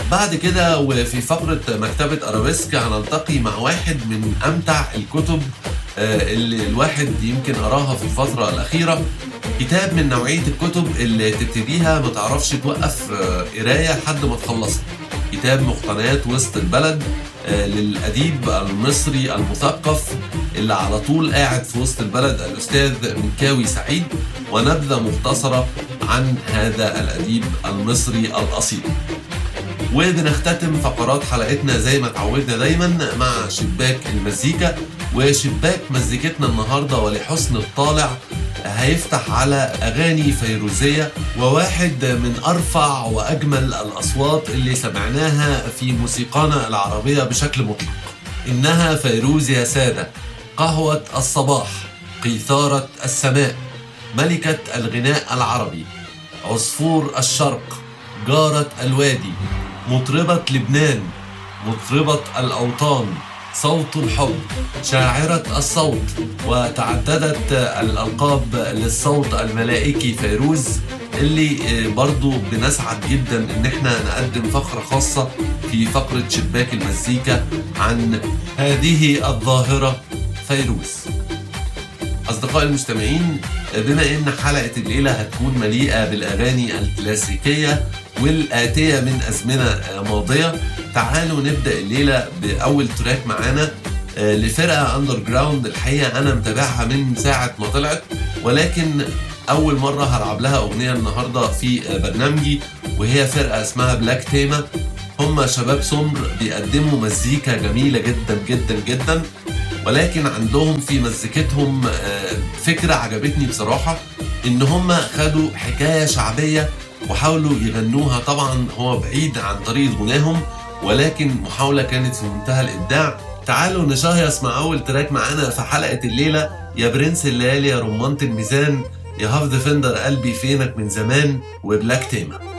بعد كده وفي فقرة مكتبة أرابيسك هنلتقي مع واحد من أمتع الكتب اللي الواحد يمكن قراها في الفترة الأخيرة. كتاب من نوعية الكتب اللي تبتديها ما تعرفش توقف قراية لحد ما تخلصها. كتاب مقتنيات وسط البلد للأديب المصري المثقف اللي على طول قاعد في وسط البلد، الأستاذ منكاوي سعيد، ونبذة مختصرة عن هذا الأديب المصري الأصيل. وبنختتم فقرات حلقتنا زي ما تعودنا دايما مع شباك المزيكا. وشباك مزيكتنا النهاردة ولحسن الطالع هيفتح على أغاني فيروزية، وواحد من أرفع وأجمل الأصوات اللي سمعناها في موسيقانا العربية بشكل مطلق. إنها فيروز يا سادة، قهوة الصباح، قيثارة السماء، ملكة الغناء العربي، عصفور الشرق، جارة الوادي، مطربة لبنان، مطربة الأوطان، صوت الحب، شاعرة الصوت، وتعددت الألقاب للصوت الملائكي فيروز، اللي برضو بنسعد جدا ان احنا نقدم فقرة خاصة في فقرة شباك المزيكا عن هذه الظاهرة فيروز. أصدقائي المستمعين، بما إن حلقة الليلة هتكون مليئة بالأغاني الكلاسيكية والآتية من أزمنة ماضية، تعالوا نبدأ الليلة بأول تراك معانا لفرقة أندر جراوند. الحقيقة أنا متابعها من ساعة ما طلعت، ولكن أول مرة هلعب لها أغنية النهاردة في برنامجي، وهي فرقة اسمها بلاك تيما. هم شباب سمر بيقدموا مزيكا جميلة جدا جدا جدا، ولكن عندهم في مزيكتهم فكرة عجبتني بصراحة، إن هم خدوا حكاية شعبية وحاولوا يغنوها. طبعا هو بعيد عن طريقة غناهم، ولكن محاولة كانت في منتهى الإبداع. تعالوا نشهيص مع أول تراك معانا في حلقة الليلة، يا برنس الليالي، يا رمانة الميزان، يا هاف ديفندر قلبي فينك من زمان، وبلاك تيما.